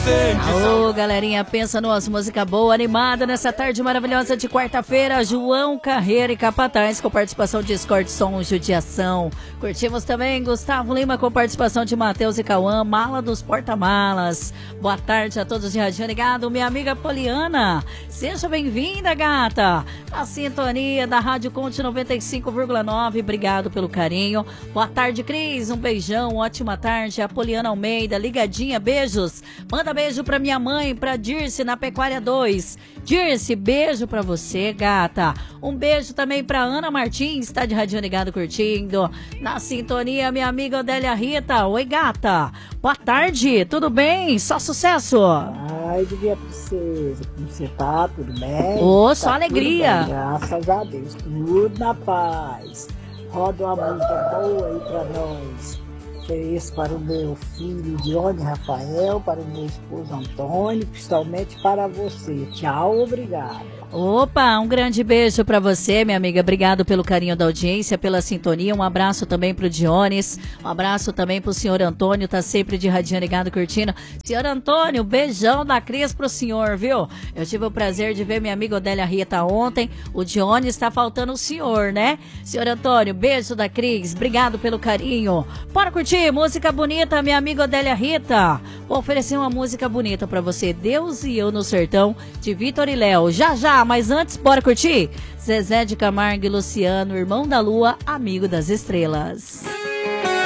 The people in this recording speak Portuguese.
Alô, galerinha, pensa numa música boa, animada nessa tarde maravilhosa de quarta-feira. João Carreira e Capataz com participação de Escort Som Judiação. Curtimos também Gustavo Lima com participação de Matheus e Cauã, Mala dos Porta-Malas. Boa tarde a todos de Radinho Ligado. Minha amiga Poliana, seja bem-vinda, gata. Na sintonia da Rádio Conte 95,9. Obrigado pelo carinho. Boa tarde, Cris. Um beijão, ótima tarde. A Poliana Almeida, ligadinha, beijos. Manda beijo pra minha mãe, pra Dirce, na Pecuária 2. Dirce, beijo pra você, gata. Um beijo também pra Ana Martins, tá de Radinho Ligado curtindo. Na sintonia, minha amiga Odélia Rita. Oi, gata. Boa tarde, tudo bem? Só sucesso. Ai, minha princesa, como você tá? Tudo bem? Ô, só alegria. Bem, graças a Deus, tudo na paz. Roda uma música boa aí pra nós. Que é esse para o meu filho Dione Rafael, para o meu esposo Antônio, principalmente para você. Tchau, obrigado. Opa, um grande beijo pra você, minha amiga. Obrigado pelo carinho da audiência, pela sintonia. Um abraço também pro Dionis. Um abraço também pro senhor Antônio, tá sempre de Radinho Ligado curtindo. Senhor Antônio, beijão da Cris pro senhor, viu? Eu tive o prazer de ver minha amiga Odélia Rita ontem. O Dionis tá faltando o senhor, né? Senhor Antônio, beijo da Cris. Obrigado pelo carinho. Bora curtir música bonita, minha amiga Odélia Rita. Vou oferecer uma música bonita pra você. Deus e Eu no Sertão, de Vitor e Léo. Já, já. Mas antes, bora curtir? Zezé de Camargo e Luciano, Irmão da Lua, Amigo das Estrelas.